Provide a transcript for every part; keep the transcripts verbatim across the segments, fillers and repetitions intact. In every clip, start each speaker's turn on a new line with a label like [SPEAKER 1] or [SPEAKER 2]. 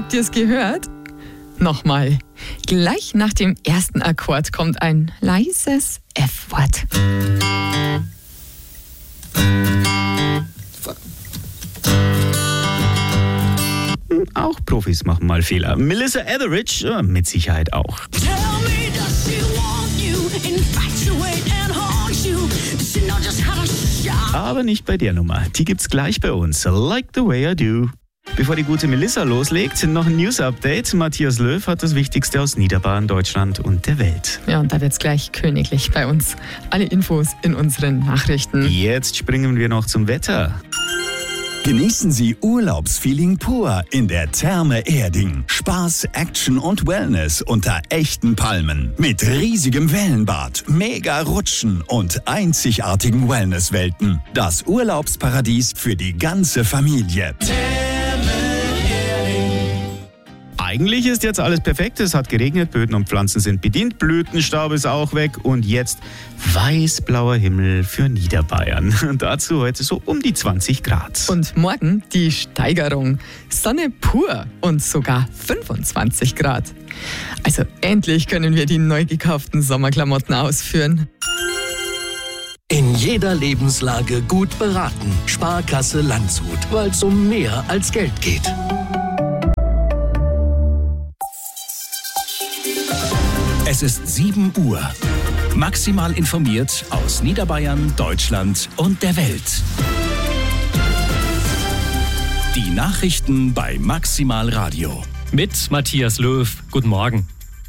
[SPEAKER 1] Habt ihr es gehört? Nochmal. Gleich nach dem ersten Akkord kommt ein leises F-Wort.
[SPEAKER 2] Auch Profis machen mal Fehler. Melissa Etheridge äh, mit Sicherheit auch. Aber nicht bei der Nummer. Die gibt's gleich bei uns. Like the way I do. Bevor die gute Melissa loslegt, noch ein News-Update. Matthias Löw hat das Wichtigste aus Niederbayern, Deutschland und der Welt.
[SPEAKER 1] Ja, und da wird's gleich königlich bei uns. Alle Infos in unseren Nachrichten.
[SPEAKER 2] Jetzt springen wir noch zum Wetter.
[SPEAKER 3] Genießen Sie Urlaubsfeeling pur in der Therme Erding. Spaß, Action und Wellness unter echten Palmen. Mit riesigem Wellenbad, mega Rutschen und einzigartigen Wellnesswelten. Das Urlaubsparadies für die ganze Familie.
[SPEAKER 2] Eigentlich ist jetzt alles perfekt. Es hat geregnet, Böden und Pflanzen sind bedient, Blütenstaub ist auch weg und jetzt weiß-blauer Himmel für Niederbayern. Und dazu heute so um die zwanzig Grad.
[SPEAKER 1] Und morgen die Steigerung. Sonne pur und sogar fünfundzwanzig Grad. Also endlich können wir die neu gekauften Sommerklamotten ausführen.
[SPEAKER 4] In jeder Lebenslage gut beraten. Sparkasse Landshut, weil es um mehr als Geld geht. Es ist sieben Uhr. Maximal informiert aus Niederbayern, Deutschland und der Welt. Die Nachrichten bei Maximal Radio.
[SPEAKER 5] Mit Matthias Löw. Guten Morgen.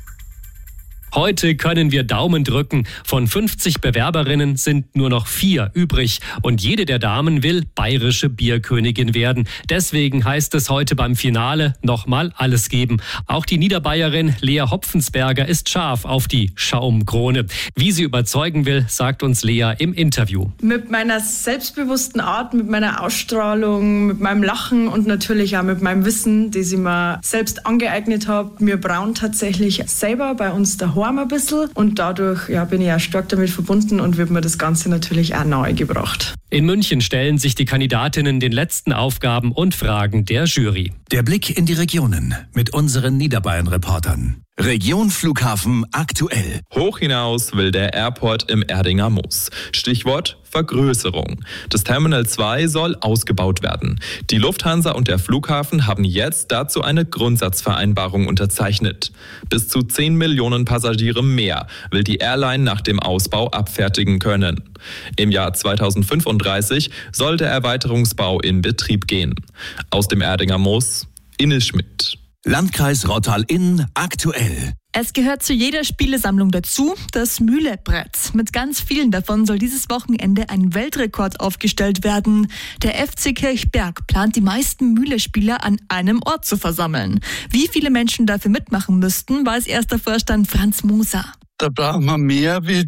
[SPEAKER 5] Heute können wir Daumen drücken. Von fünfzig Bewerberinnen sind nur noch vier übrig. Und jede der Damen will bayerische Bierkönigin werden. Deswegen heißt es heute beim Finale nochmal alles geben. Auch die Niederbayerin Lea Hopfensberger ist scharf auf die Schaumkrone. Wie sie überzeugen will, sagt uns Lea im Interview.
[SPEAKER 6] Mit meiner selbstbewussten Art, mit meiner Ausstrahlung, mit meinem Lachen und natürlich auch mit meinem Wissen, das ich mir selbst angeeignet habe. Wir brauen tatsächlich selber bei uns daheim ein bisschen und dadurch ja, bin ich auch stark damit verbunden und wird mir das Ganze natürlich auch nahe gebracht.
[SPEAKER 5] In München stellen sich die Kandidatinnen den letzten Aufgaben und Fragen der Jury.
[SPEAKER 4] Der Blick in die Regionen mit unseren Niederbayern-Reportern. Region Flughafen aktuell.
[SPEAKER 7] Hoch hinaus will der Airport im Erdinger Moos. Stichwort Vergrößerung. Das Terminal zwei soll ausgebaut werden. Die Lufthansa und der Flughafen haben jetzt dazu eine Grundsatzvereinbarung unterzeichnet. Bis zu zehn Millionen Passagiere mehr will die Airline nach dem Ausbau abfertigen können. Im Jahr zweitausendfünfunddreißig soll der Erweiterungsbau in Betrieb gehen. Aus dem Erdinger Moos, Ines Schmidt.
[SPEAKER 4] Landkreis Rottal-Inn aktuell.
[SPEAKER 8] Es gehört zu jeder Spielesammlung dazu, das Mühlebrett. Mit ganz vielen davon soll dieses Wochenende ein Weltrekord aufgestellt werden. Der F C Kirchberg plant, die meisten Mühle-Spieler an einem Ort zu versammeln. Wie viele Menschen dafür mitmachen müssten, weiß erster Vorstand Franz Moser.
[SPEAKER 9] Da brauchen wir mehr wie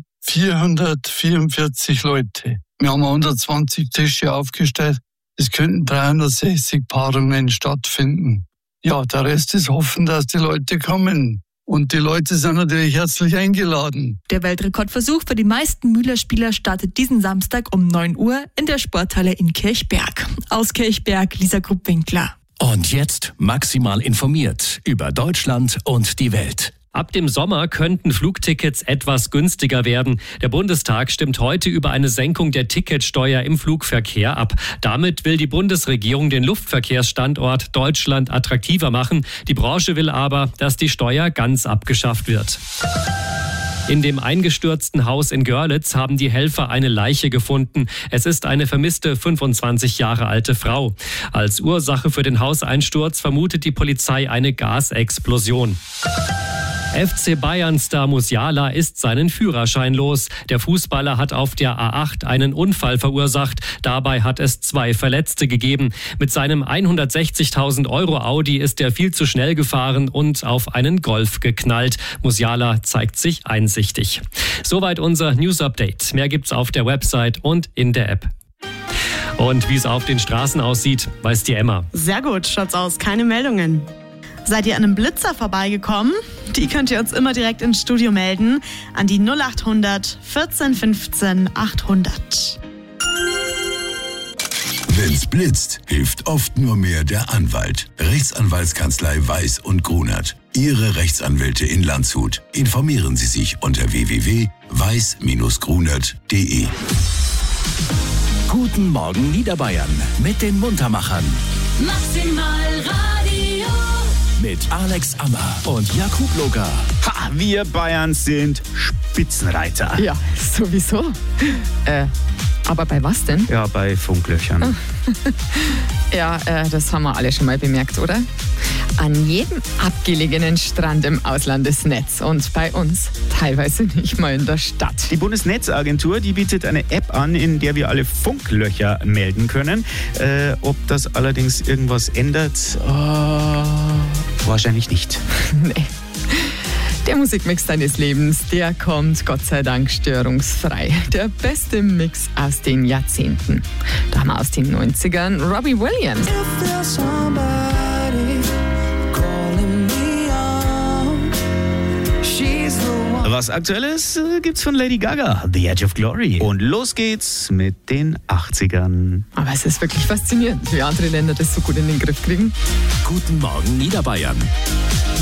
[SPEAKER 9] vierhundertvierundvierzig Leute. Wir haben hundertzwanzig Tische aufgestellt. Es könnten dreihundertsechzig Paarungen stattfinden. Ja, der Rest ist hoffen, dass die Leute kommen. Und die Leute sind natürlich herzlich eingeladen.
[SPEAKER 8] Der Weltrekordversuch für die meisten Mühlerspieler startet diesen Samstag um neun Uhr in der Sporthalle in Kirchberg. Aus Kirchberg, Lisa Grupp-Winkler.
[SPEAKER 4] Und jetzt maximal informiert über Deutschland und die Welt.
[SPEAKER 5] Ab dem Sommer könnten Flugtickets etwas günstiger werden. Der Bundestag stimmt heute über eine Senkung der Ticketsteuer im Flugverkehr ab. Damit will die Bundesregierung den Luftverkehrsstandort Deutschland attraktiver machen. Die Branche will aber, dass die Steuer ganz abgeschafft wird. In dem eingestürzten Haus in Görlitz haben die Helfer eine Leiche gefunden. Es ist eine vermisste fünfundzwanzig Jahre alte Frau. Als Ursache für den Hauseinsturz vermutet die Polizei eine Gasexplosion. F C Bayern-Star Musiala ist seinen Führerschein los. Der Fußballer hat auf der A acht einen Unfall verursacht. Dabei hat es zwei Verletzte gegeben. Mit seinem hundertsechzigtausend Euro Audi ist er viel zu schnell gefahren und auf einen Golf geknallt. Musiala zeigt sich einsichtig. Soweit unser News-Update. Mehr gibt's auf der Website und in der App. Und wie es auf den Straßen aussieht, weiß die Emma.
[SPEAKER 10] Sehr gut, schaut's aus. Keine Meldungen. Seid ihr an einem Blitzer vorbeigekommen? Die könnt ihr uns immer direkt ins Studio melden an die null acht hundert vierzehn fünfzehn achthundert.
[SPEAKER 3] Wenn's blitzt, hilft oft nur mehr der Anwalt. Rechtsanwaltskanzlei Weiß und Grunert. Ihre Rechtsanwälte in Landshut. Informieren Sie sich unter w w w punkt weiß Bindestrich grunert punkt d e.
[SPEAKER 4] Guten Morgen Niederbayern mit den Muntermachern.
[SPEAKER 11] Maximal Radio.
[SPEAKER 4] Mit Alex Ammer und Jakub Loger.
[SPEAKER 2] Ha, wir Bayern sind Spitzenreiter.
[SPEAKER 1] Ja, sowieso. Äh, aber bei was denn?
[SPEAKER 2] Ja, bei Funklöchern.
[SPEAKER 1] Ja, äh, das haben wir alle schon mal bemerkt, oder? An jedem abgelegenen Strand im Auslandesnetz und bei uns teilweise nicht mal in der Stadt.
[SPEAKER 2] Die Bundesnetzagentur, die bietet eine App an, in der wir alle Funklöcher melden können. Äh, ob das allerdings irgendwas ändert? Oh, wahrscheinlich nicht.
[SPEAKER 1] Nee. Der Musikmix deines Lebens, der kommt Gott sei Dank störungsfrei. Der beste Mix aus den Jahrzehnten. Da haben wir aus den neunzigern Robbie Williams.
[SPEAKER 2] Was Aktuelles äh, gibt's von Lady Gaga, The Edge of Glory. Und los geht's mit den achtzigern.
[SPEAKER 1] Aber es ist wirklich faszinierend, wie andere Länder das so gut in den Griff kriegen.
[SPEAKER 4] Guten Morgen Niederbayern.